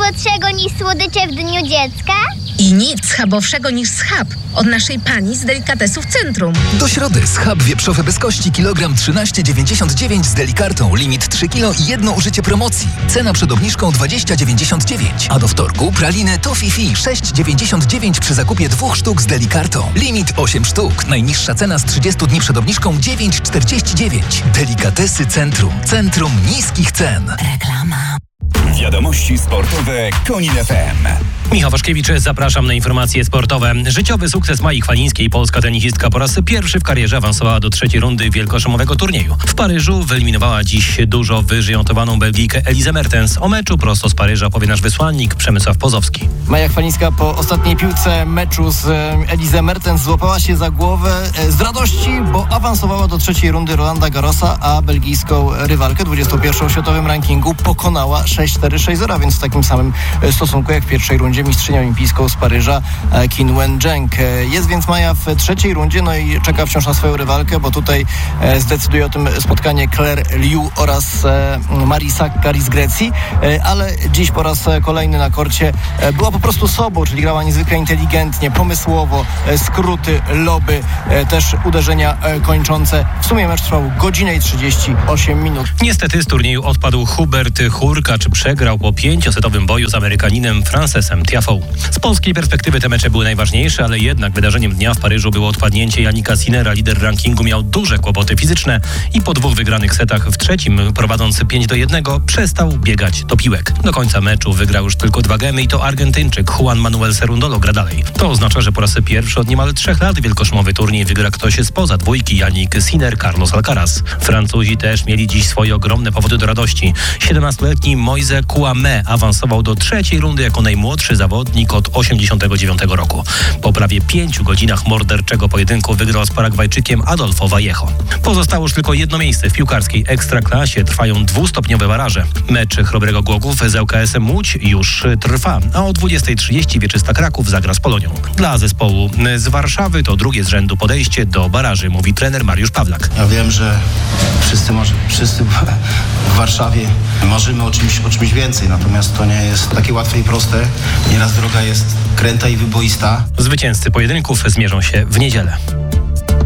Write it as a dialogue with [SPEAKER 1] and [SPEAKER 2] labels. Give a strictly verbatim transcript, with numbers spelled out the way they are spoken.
[SPEAKER 1] słodszego niż słodycze w Dniu Dziecka?
[SPEAKER 2] I nic schabowszego niż schab od naszej pani z delikatesów Centrum.
[SPEAKER 3] Do środy schab wieprzowy bez kości kilogram trzynaście dziewięćdziesiąt dziewięć z delikartą. Limit trzy kilo i jedno użycie promocji. Cena przed obniżką dwadzieścia dziewięćdziesiąt dziewięć. A do wtorku praliny Toffee sześć dziewięćdziesiąt dziewięć przy zakupie dwóch sztuk z delikartą. Limit osiem sztuk. Najniższa cena z trzydziestu dni przed obniżką dziewięć czterdzieści dziewięć. Delikatesy Centrum. Centrum niskich cen.
[SPEAKER 4] Reklama.
[SPEAKER 5] Wiadomości sportowe Konin F M.
[SPEAKER 6] Michał Waszkiewicz, zapraszam na informacje sportowe. Życiowy sukces Mai Chwalińskiej. Polska tenisistka po raz pierwszy w karierze awansowała do trzeciej rundy wielkoszlemowego turnieju. W Paryżu wyeliminowała dziś dużo wyżyjątowaną Belgijkę Elizę Mertens. O meczu prosto z Paryża powie nasz wysłannik Przemysław Pozowski.
[SPEAKER 7] Maja Chwalińska po ostatniej piłce meczu z Elizę Mertens złapała się za głowę z radości, bo awansowała do trzeciej rundy Rolanda Garrosa, a belgijską rywalkę dwudziestą pierwszą w światowym rankingu pokonała sześć cztery sześć zero, więc w takim samym stosunku jak w pierwszej rundzie mistrzynią olimpijską z Paryża Qin Wenzheng. Jest więc Maja w trzeciej rundzie, no i czeka wciąż na swoją rywalkę, bo tutaj zdecyduje o tym spotkanie Claire Liu oraz Marii Sakkari z Grecji, ale dziś po raz kolejny na korcie była po prostu sobą, czyli grała niezwykle inteligentnie, pomysłowo, skróty, loby, też uderzenia kończące. W sumie mecz trwał godzinę i trzydzieści osiem minut.
[SPEAKER 6] Niestety z turnieju odpadł Hubert Hurkacz, przegrał po pięciosetowym boju z Amerykaninem Francesem Tiafoe. Z polskiej perspektywy te mecze były najważniejsze, ale jednak wydarzeniem dnia w Paryżu było odpadnięcie Jannika Sinnera. Lider rankingu miał duże kłopoty fizyczne i po dwóch wygranych setach w trzecim, prowadząc pięć do jednego, przestał biegać do piłek. Do końca meczu wygrał już tylko dwa gemy i to Argentyńczyk Juan Manuel Cerundolo gra dalej. To oznacza, że po raz pierwszy od niemal trzech lat wielkoszlemowy turniej wygra ktoś spoza dwójki Jannik Sinner, Carlos Alcaraz. Francuzi też mieli dziś swoje ogromne powody do radości. siedemnastoletni Moise Kouame awansował do trzeciej rundy jako najmłodszy zawodnik od osiemdziesiątego dziewiątego roku. Po prawie pięciu godzinach morderczego pojedynku wygrał z Paragwajczykiem Adolfo Vallejo. Pozostało już tylko jedno miejsce w piłkarskiej ekstraklasie. Trwają dwustopniowe baraże. Mecz Chrobrego Głogów z L K S-em Łódź już trwa, a o dwudziestej trzydzieści Wieczysta Kraków zagra z Polonią. Dla zespołu z Warszawy to drugie z rzędu podejście do baraży, mówi trener Mariusz Pawlak.
[SPEAKER 8] Ja wiem, że wszyscy, może, wszyscy w Warszawie marzymy o czymś, o czymś więcej, natomiast to nie jest takie łatwe i proste. Nieraz droga jest kręta i wyboista.
[SPEAKER 6] Zwycięzcy pojedynków zmierzą się w niedzielę.